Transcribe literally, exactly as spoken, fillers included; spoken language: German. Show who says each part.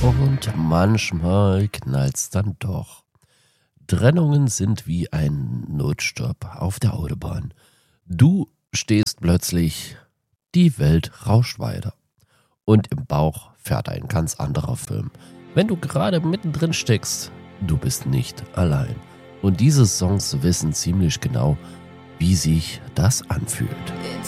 Speaker 1: Und manchmal knallt's dann doch. Trennungen sind wie ein Notstopp auf der Autobahn. Du stehst plötzlich, die Welt rauscht weiter. Und im Bauch fährt ein ganz anderer Film. Wenn du gerade mittendrin steckst, du bist nicht allein. Und diese Songs wissen ziemlich genau, wie sich das anfühlt.